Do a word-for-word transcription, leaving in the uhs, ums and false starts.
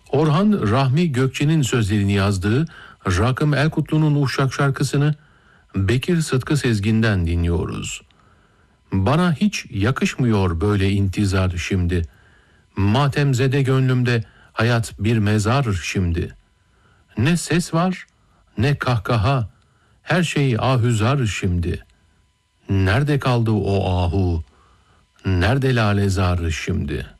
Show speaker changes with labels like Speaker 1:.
Speaker 1: Orhan Rahmi Gökçe'nin sözlerini yazdığı Rakım Elkutlu'nun Uşak şarkısını Bekir Sıtkı Sezgin'den dinliyoruz. Bana hiç yakışmıyor böyle intizar şimdi. Matemzede gönlümde hayat bir mezar şimdi. Ne ses var, ne kahkaha, her şey ahüzar şimdi. Nerede kaldı o ahu, nerede lalezar şimdi?''